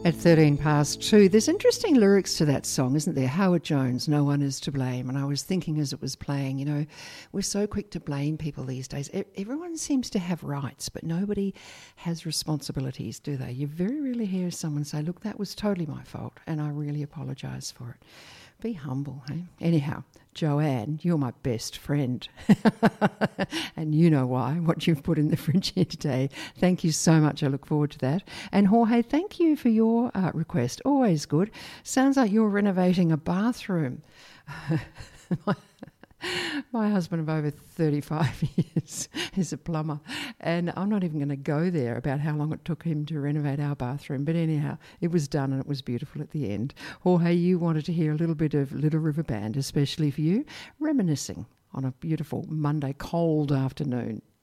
At 13 past 2, there's interesting lyrics to that song, isn't there? Howard Jones, No One Is to Blame. And I was thinking as it was playing, you know, we're so quick to blame people these days. Everyone seems to have rights, but nobody has responsibilities, do they? You very rarely hear someone say, look, that was totally my fault and I really apologise for it. Be humble, hey? Anyhow, Joanne, you're my best friend. And you know why, what you've put in the fridge here today. Thank you so much. I look forward to that. And Jorge, thank you for your request. Always good. Sounds like you're renovating a bathroom. My husband of over 35 years is a plumber, and I'm not even going to go there about how long it took him to renovate our bathroom. But anyhow, it was done and it was beautiful at the end. Jorge, you wanted to hear a little bit of Little River Band, especially for you, reminiscing on a beautiful Monday cold afternoon.